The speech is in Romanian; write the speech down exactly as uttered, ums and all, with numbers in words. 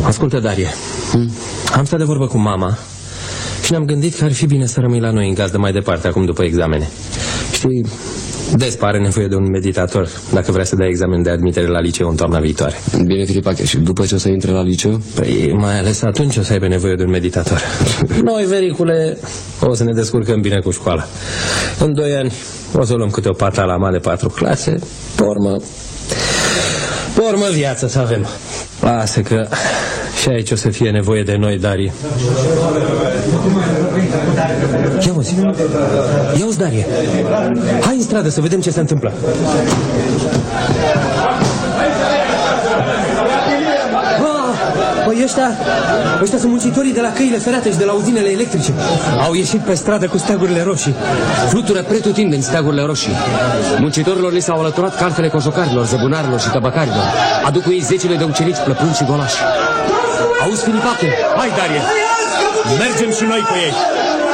Ascultă, Darie, hmm? Am stat de vorbă cu mama și ne-am gândit că ar fi bine să rămâi la noi în gazdă mai departe, acum după examene. Știi, des pare nevoie de un meditator dacă vrea să dea examen de admitere la liceu în toamna viitoare. Bine, Filipache, și după ce o să intre la liceu? Păi, mai ales atunci o să aibă nevoie de un meditator. Noi, vericule, o să ne descurcăm bine cu școala. În doi ani o să luăm câte o patalama de patru clase, pe urmă, pe urmă viață să avem. Lasă că și aici o să fie nevoie de noi, Darie. Ia uzi, ia uzi, Darie. Hai în stradă să vedem ce se întâmplă. Păi ăștia, ăștia sunt muncitorii de la căile ferate și de la uzinele electrice. Au ieșit pe stradă cu steagurile roșii. Flutură pretutindeni steagurile roșii. Muncitorilor li s-au alăturat cartele cojocarilor, zăbunarilor și tabacarilor. Aduc cu ei zecile de ucenici plăpâni și golași. Auzi, Filipache? Hai, Darie! Mergem și noi cu ei!